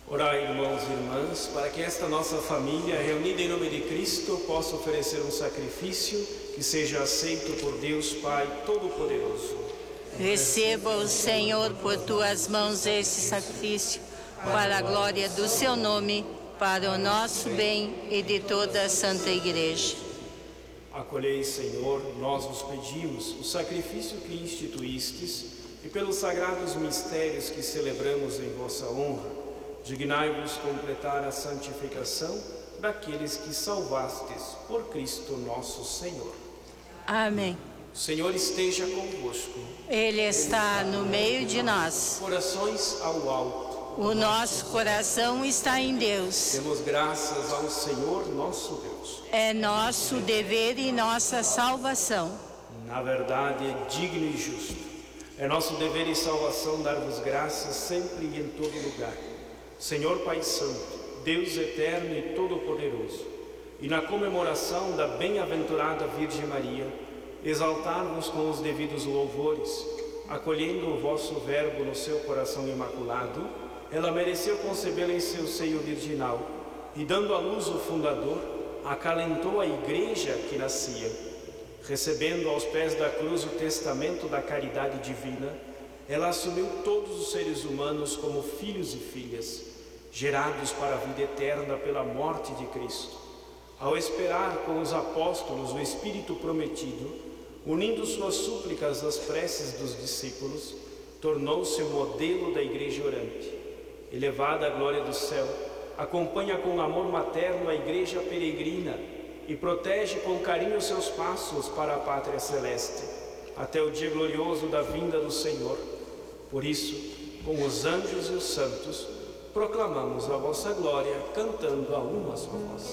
Orai, irmãos e irmãs, para que esta nossa família, reunida em nome de Cristo, possa oferecer um sacrifício que seja aceito por Deus Pai Todo-Poderoso. Receba o Senhor por tuas mãos esse sacrifício, para a glória do seu nome, para o nosso bem e de toda a Santa Igreja. Acolhei, Senhor, nós vos pedimos, o sacrifício que instituístes e pelos sagrados mistérios que celebramos em vossa honra, dignai-vos completar a santificação daqueles que salvastes por Cristo nosso Senhor. Amém. O Senhor esteja convosco. Ele está no meio de nós. Corações ao alto. O nosso coração está em Deus. Demos graças ao Senhor nosso Deus. É nosso dever e nossa salvação. Na verdade, é digno e justo. É nosso dever e salvação dar-vos graças sempre e em todo lugar. Senhor Pai Santo, Deus eterno e todo-poderoso, e na comemoração da bem-aventurada Virgem Maria, exaltar-vos com os devidos louvores, acolhendo o vosso Verbo no seu coração imaculado, ela mereceu concebê-lo em seu seio virginal, e dando à luz o fundador, acalentou a Igreja que nascia. Recebendo aos pés da cruz o testamento da caridade divina, ela assumiu todos os seres humanos como filhos e filhas, gerados para a vida eterna pela morte de Cristo. Ao esperar com os apóstolos o Espírito prometido, unindo suas súplicas às preces dos discípulos, tornou-se o modelo da Igreja orante. Elevada à glória do céu, acompanha com amor materno a Igreja peregrina e protege com carinho seus passos para a pátria celeste, até o dia glorioso da vinda do Senhor. Por isso, com os anjos e os santos, proclamamos a vossa glória, cantando a uma só voz.